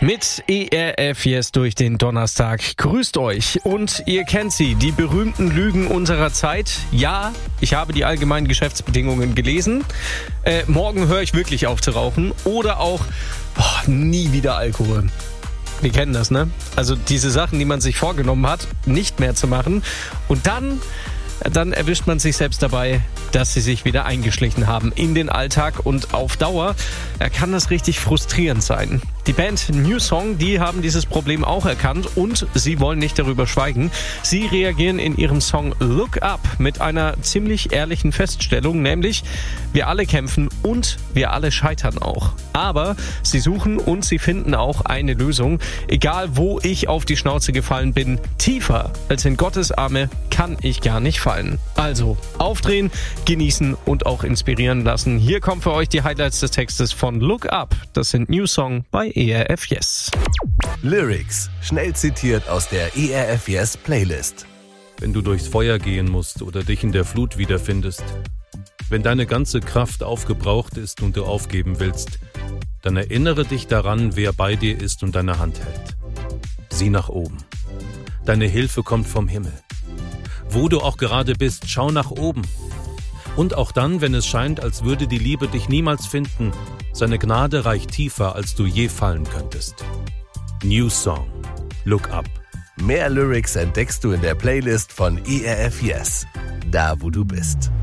Mit ERF Yes durch den Donnerstag. Grüßt euch. Und ihr kennt sie, die berühmten Lügen unserer Zeit. Ja, ich habe die allgemeinen Geschäftsbedingungen gelesen. Morgen höre ich wirklich auf zu rauchen. Oder auch nie wieder Alkohol. Wir kennen das, ne? Also diese Sachen, die man sich vorgenommen hat, nicht mehr zu machen. Und dann erwischt man sich selbst dabei, dass sie sich wieder eingeschlichen haben in den Alltag. Und auf Dauer kann das richtig frustrierend sein. Die Band New Song, die haben dieses Problem auch erkannt und sie wollen nicht darüber schweigen. Sie reagieren in ihrem Song Look Up mit einer ziemlich ehrlichen Feststellung, nämlich wir alle kämpfen und wir alle scheitern auch. Aber sie suchen und sie finden auch eine Lösung. Egal wo ich auf die Schnauze gefallen bin, tiefer als in Gottes Arme kann ich gar nicht fallen. Also aufdrehen, genießen und auch inspirieren lassen. Hier kommen für euch die Highlights des Textes von Look Up. Das sind New Song bei ERF Yes. Lyrics, schnell zitiert aus der ERF Yes Playlist. Wenn du durchs Feuer gehen musst oder dich in der Flut wiederfindest, wenn deine ganze Kraft aufgebraucht ist und du aufgeben willst, dann erinnere dich daran, wer bei dir ist und deine Hand hält. Sieh nach oben. Deine Hilfe kommt vom Himmel. Wo du auch gerade bist, schau nach oben. Und auch dann, wenn es scheint, als würde die Liebe dich niemals finden, seine Gnade reicht tiefer, als du je fallen könntest. New Song. Look Up. Mehr Lyrics entdeckst du in der Playlist von ERF Yes. Da, wo du bist.